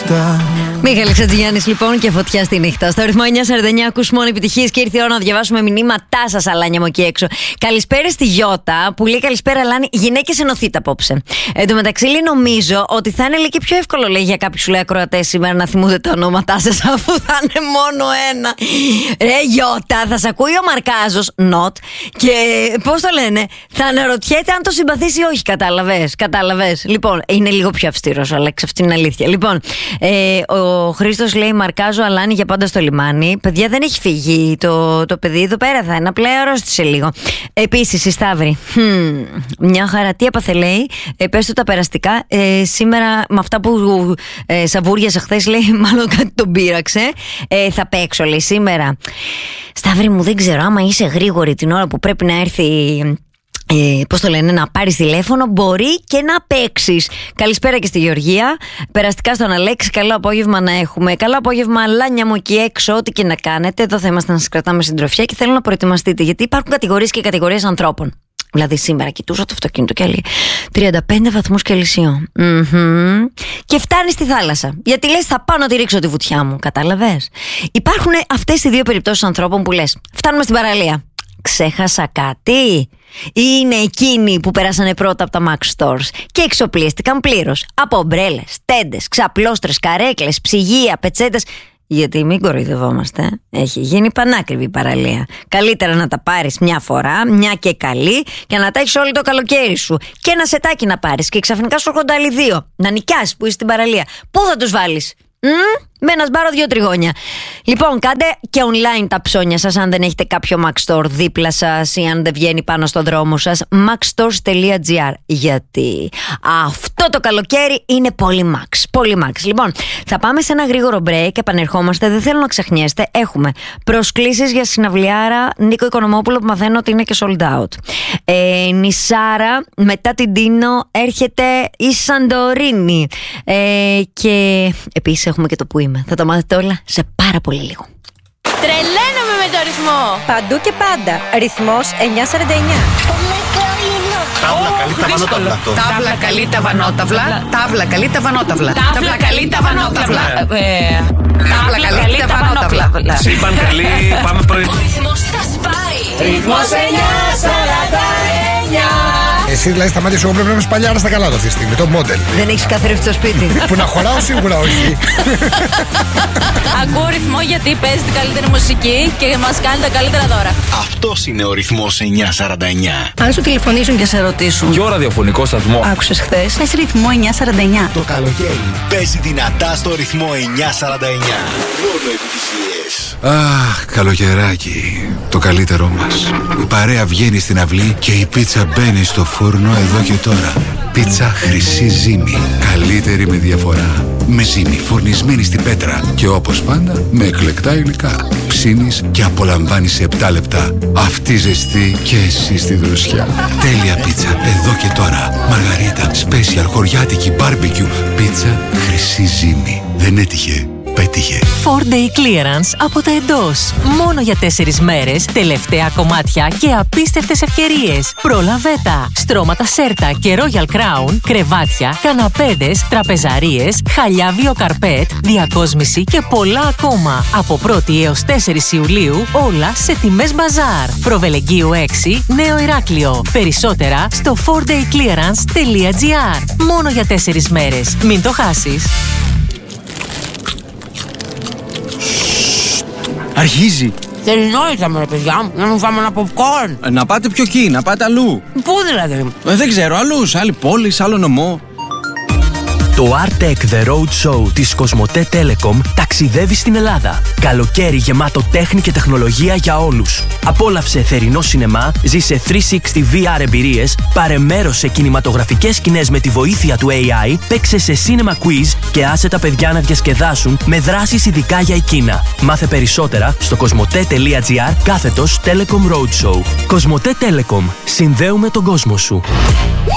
νύχτα. Μίχαλης Χατζηγιάννης λοιπόν και φωτιά στη νύχτα. Στο ρυθμό 949 ακούς μόνο επιτυχίες και ήρθε η ώρα να διαβάσουμε μηνύματά σας, Αλάνια μου εκεί έξω. Καλησπέρα στη Γιώτα που λέει καλησπέρα Αλάνη. Γυναίκες ενωθείτε απόψε. Εν τω μεταξύ λέει νομίζω ότι θα είναι λίγο και πιο εύκολο λέει για κάποιους σου λέει ακροατές σήμερα να θυμούνται τα ονόματά σας αφού θα είναι μόνο ένα. Ρε Γιώτα, θα σε ακούει ο Μαρκάζος, not. Και πώς το λένε, θα αναρωτιέται αν το συμπαθείς ή όχι. Κατάλαβες. Λοιπόν, είναι λίγο πιο αυστηρός, Αλέξη, αυτή είναι αλήθεια. Λοιπόν, ο Χρήστος λέει Μαρκάζω Αλάνη για πάντα στο λιμάνι. Παιδιά, δεν έχει φύγει το παιδί, εδώ πέρα θα είναι, απλά αρρώστησε λίγο. Επίσης η Σταύρη, μια χαρά, τι έπαθε λέει, πες του τα περαστικά. Σήμερα με αυτά που σαβούριασε χθες λέει, μάλλον κάτι τον πείραξε. Θα παίξω λέει σήμερα. Σταύρη μου, δεν ξέρω, άμα είσαι γρήγορη την ώρα που πρέπει να έρθει, πώς το λένε, να πάρεις τηλέφωνο, μπορεί και να παίξεις. Καλησπέρα και στη Γεωργία. Περαστικά στον Αλέξη. Καλό απόγευμα να έχουμε. Καλό απόγευμα, Αλάνια μου εκεί έξω. Ό,τι και να κάνετε. Εδώ θα είμαστε να σας κρατάμε συντροφιά και θέλω να προετοιμαστείτε. Γιατί υπάρχουν κατηγορίες και κατηγορίες ανθρώπων. Δηλαδή σήμερα κοιτούσα το αυτοκίνητο και λέει 35 βαθμούς Κελσίου. Και φτάνει στη θάλασσα. Γιατί λες θα πάω να τη ρίξω τη βουτιά μου. Κατάλαβες. Υπάρχουν αυτές οι δύο περιπτώσεις ανθρώπων που λες φτάνουμε στην παραλία. Ξέχασα κάτι. Ή είναι εκείνοι που περάσανε πρώτα από τα Max Stores και εξοπλίστηκαν πλήρως από ομπρέλες, τέντες, ξαπλώστρες, καρέκλες, ψυγεία, πετσέτες. Γιατί μην κοροϊδευόμαστε, έχει γίνει πανάκριβη η παραλία. Καλύτερα να τα πάρεις μια φορά, μια και καλή, και να τα έχεις όλο το καλοκαίρι σου. Και ένα σετάκι να πάρεις και ξαφνικά σου έρχονται άλλοι δύο. Να νοικιάσεις που είσαι στην παραλία. Πού θα τους βάλεις? Με ένα σπάρο 2 τριγώνια. Λοιπόν, κάντε και online τα ψώνια σας αν δεν έχετε κάποιο Max Store δίπλα σας ή αν δεν βγαίνει πάνω στον δρόμο σας. maxstores.gr. Γιατί αυτό το καλοκαίρι είναι πολύ Max. Πολύ Max. Λοιπόν, θα πάμε σε ένα γρήγορο break και επανερχόμαστε. Δεν θέλω να ξεχνιέστε. Έχουμε προσκλήσεις για συναυλιάρα Νίκο Οικονομόπουλο που μαθαίνω ότι είναι και sold out. Νησάρα, μετά την Τίνο έρχεται η Σαντορίνη. Και επίσης έχουμε και το που είμαι. Θα τα μάθετε όλα σε πάρα πολύ λίγο. Τρελαίνομαι με το ρυθμό. Παντού και πάντα. Ρυθμός 949. Τάβλα καλή τα βανόταυλα. Τάβλα καλή τα βανόταυλα. Τάβλα καλή τα βανόταυλα. Τάβλα καλή τα βανόταυλα. Σύμπαν καλή, πάμε πρωί. Ο ρυθμός θα σπάει. Ρυθμός 949. Εσύ δηλαδή στα μάτια σου πρέπει να είμαι σπαλιάρα στα καλά του αυτή τη στιγμή, το μόντελ. Δεν έχεις καθρέφτη στο σπίτι. Που να χωράω σίγουρα όχι. Ακούω ρυθμό γιατί παίζει την καλύτερη μουσική και μας κάνει τα καλύτερα δώρα. Αυτός είναι ο ρυθμός 949. Αν σου τηλεφωνήσουν και σε ρωτήσουν Ποιο ραδιοφωνικό σταθμό άκουσες χθες, πες ρυθμό 949. Το καλοκαίρι παίζει δυνατά στο ρυθμό 949. Μόνο επιτυχίες. Αχ, καλοκαιράκι, το καλύτερό μας. Η παρέα βγαίνει στην αυλή και η πίτσα μπαίνει στο φούρνο εδώ και τώρα. Πίτσα Χρυσή Ζύμη. Καλύτερη με διαφορά. Με ζύμη φουρνισμένη στην πέτρα. Και όπως πάντα με εκλεκτά υλικά. Ψήνεις και απολαμβάνεις σε 7 λεπτά. Αυτή ζεστή και εσύ στη δροσιά. Τέλεια πίτσα εδώ και τώρα. Μαργαρίτα, special, χωριάτικη, barbecue. Πίτσα Χρυσή Ζύμη. Δεν έτυχε. Πέτυχε. 4-day clearance από τα εντός. Μόνο για 4 μέρες, τελευταία κομμάτια και απίστευτες ευκαιρίες. Πρόλαβε τα. Στρώματα Σέρτα και Royal Crown, κρεβάτια, καναπέδες, τραπεζαρίες, χαλιά βιοκαρπέτ, διακόσμηση και πολλά ακόμα. Από 1η έως 4 Ιουλίου, όλα σε τιμές μπαζάρ. Προβελεγγύου 6, Νέο Ηράκλειο. Περισσότερα στο 4dayclearance.gr. Μόνο για 4 μέρες. Μην το χάσεις. Αρχίζει. Θερινό ήρθαμε ρε παιδιά μου, να μου φάμε ένα popcorn. Να πάτε πιο εκεί, να πάτε αλλού. Πού δηλαδή? Δεν ξέρω, αλλού, σε άλλη πόλη, σε άλλο νομό. Το Artec The Road Show της Κοσμοτέ Telecom ταξιδεύει στην Ελλάδα. Καλοκαίρι γεμάτο τέχνη και τεχνολογία για όλους. Απόλαυσε θερινό σινεμά, ζήσε 360 VR εμπειρίες, πάρε μέρος σε κινηματογραφικές σκηνές με τη βοήθεια του AI, παίξε σε cinema quiz και άσε τα παιδιά να διασκεδάσουν με δράσεις ειδικά για εκείνα. Μάθε περισσότερα στο κοσμοτέ.gr/Telecom Road Show. Κοσμοτέ Telecom. Συνδέουμε τον κόσμο σου.